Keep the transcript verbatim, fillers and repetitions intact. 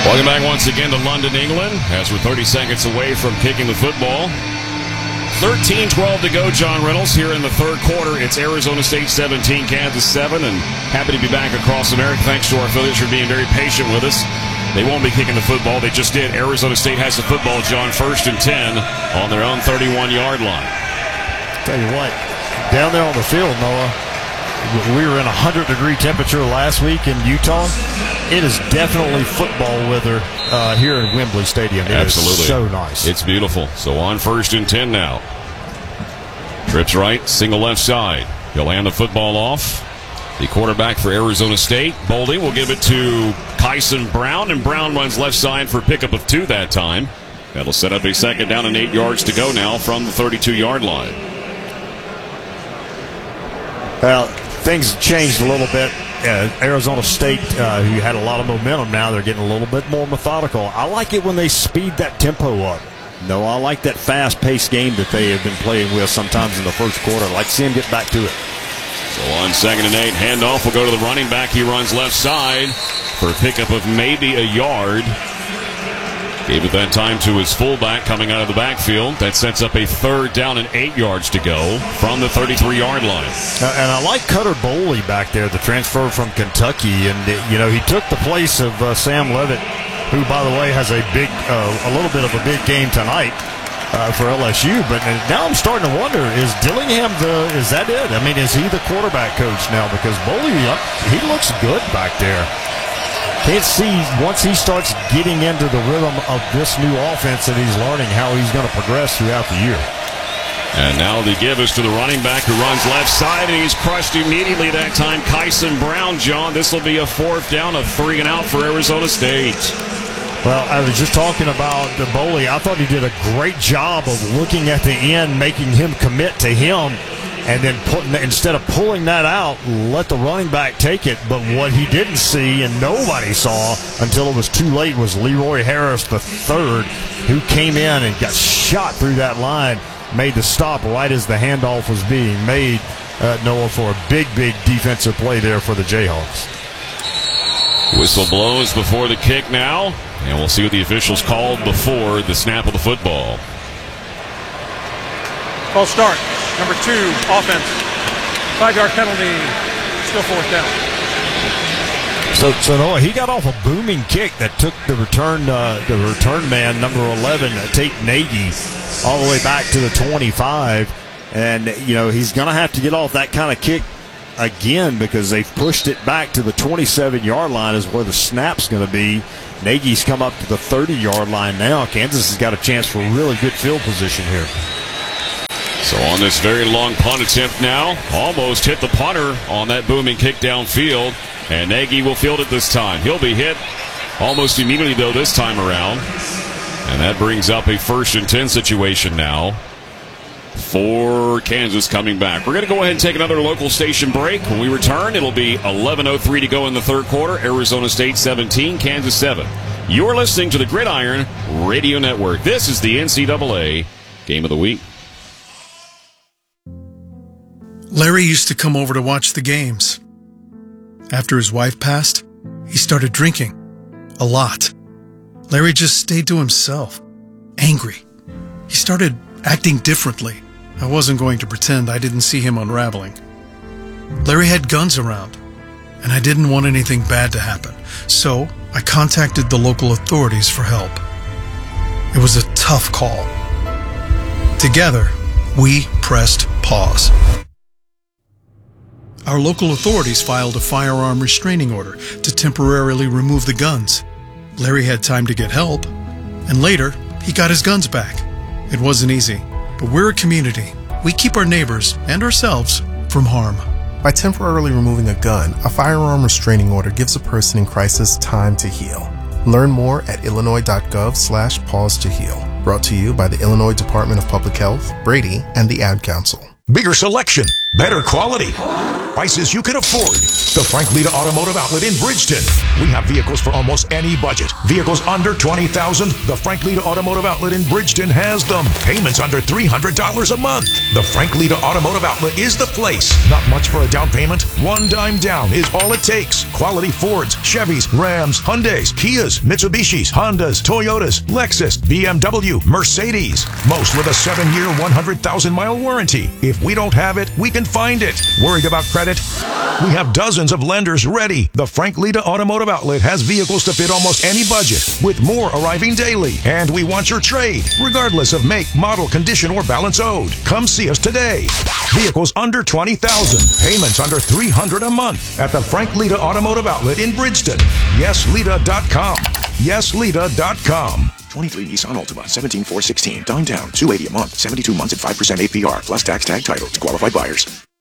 Welcome back once again to London, England, as we're thirty seconds away from kicking the football. thirteen twelve to go, John Reynolds, here in the third quarter. It's Arizona State seventeen, Kansas seven, and happy to be back across America. Thanks to our affiliates for being very patient with us. They won't be kicking the football. They just did. Arizona State has the football, John, first and ten on their own thirty-one-yard line. Tell you what, down there on the field, Noah, we were in one hundred degree temperature last week in Utah. It is definitely football weather uh, here at Wembley Stadium. It Absolutely. is so nice. It's beautiful. So on first and ten now. Trips right, single left side. He'll hand the football off. The quarterback for Arizona State, Boldy, will give it to Kyson Brown, and Brown runs left side for a pickup of two that time. That'll set up a second down and eight yards to go now from the thirty-two-yard line. Well, things changed a little bit. Uh, Arizona State, uh, who had a lot of momentum now, they're getting a little bit more methodical. I like it when they speed that tempo up. No, I like that fast-paced game that they have been playing with sometimes in the first quarter. I like to see them get back to it. So on second and eight, handoff will go to the running back. He runs left side for a pickup of maybe a yard. Gave it that time to his fullback coming out of the backfield. That sets up a third down and eight yards to go from the thirty-three-yard line. Uh, and I like Cutter Boley back there, the transfer from Kentucky. And, uh, you know, he took the place of uh, Sam Levitt, who, by the way, has a big, uh, a little bit of a big game tonight uh, for L S U. But now I'm starting to wonder, is Dillingham the, is that it? I mean, is he the quarterback coach now? Because Boley, uh, he looks good back there. Can't see, once he starts getting into the rhythm of this new offense that he's learning, how he's going to progress throughout the year. And now the give is to the running back who runs left side, and he's crushed immediately that time. Kyson Brown, John. This will be a fourth down, a three and out for Arizona State. Well, I was just talking about the Boley. I thought he did a great job of looking at the end, making him commit to him, and then putting, instead of pulling that out, let the running back take it. But what he didn't see, and nobody saw until it was too late, was Leroy Harris the third, who came in and got shot through that line, made the stop right as the handoff was being made, uh, Noah, for a big, big defensive play there for the Jayhawks. Whistle blows before the kick now, and we'll see what the officials called before the snap of the football. False start. Number two, offense. Five-yard penalty. Still fourth down. So, so Noah, he got off a booming kick that took the return, uh, the return man, number eleven, Tate Nagy, all the way back to the twenty-five. And, you know, he's going to have to get off that kind of kick again because they've pushed it back to the twenty-seven-yard line is where the snap's going to be. Nagy's come up to the thirty-yard line now. Kansas has got a chance for really good field position here. So on this very long punt attempt now, almost hit the punter on that booming kick downfield, and Nagy will field it this time. He'll be hit almost immediately, though, this time around. And that brings up a first and ten situation now for Kansas coming back. We're going to go ahead and take another local station break. When we return, it'll be eleven oh three to go in the third quarter. Arizona State seventeen, Kansas seven. You're listening to the Gridiron Radio Network. This is the N C double A Game of the Week. Larry used to come over to watch the games. After his wife passed, he started drinking. A lot. Larry just stayed to himself. Angry. He started acting differently. I wasn't going to pretend I didn't see him unraveling. Larry had guns around, and I didn't want anything bad to happen. So I contacted the local authorities for help. It was a tough call. Together, we pressed pause. Our local authorities filed a firearm restraining order to temporarily remove the guns. Larry had time to get help, and later, he got his guns back. It wasn't easy, but we're a community. We keep our neighbors and ourselves from harm. By temporarily removing a gun, a firearm restraining order gives a person in crisis time to heal. Learn more at illinois.gov slash pause to heal. Brought to you by the Illinois Department of Public Health, Brady, and the Ad Council. Bigger selection, better quality, prices you can afford. The Frank Lita Automotive Outlet in Bridgeton. We have vehicles for almost any budget. Vehicles under twenty thousand dollars. The Frank Lita Automotive Outlet in Bridgeton has them. Payments under three hundred dollars a month. The Frank Lita Automotive Outlet is the place. Not much for a down payment. One dime down is all it takes. Quality Fords, Chevys, Rams, Hyundais, Kias, Mitsubishis, Hondas, Toyotas, Lexus, B M W, Mercedes. Most with a seven-year, one hundred thousand mile warranty. If we don't have it, we can find it. Worried about credit? We have dozens of lenders ready. The Frank Lita Automotive Outlet has vehicles to fit almost any budget, with more arriving daily. And we want your trade, regardless of make, model, condition, or balance owed. Come see us today. Vehicles under twenty thousand dollars. Payments under three hundred dollars a month at the Frank Lita Automotive Outlet in Bridgeton. yes lita dot com. yes lita dot com. twenty-three Nissan Altima, seventeen four sixteen. Down down, two hundred eighty dollars a month, seventy-two months at five percent A P R, plus tax tag title to qualified buyers.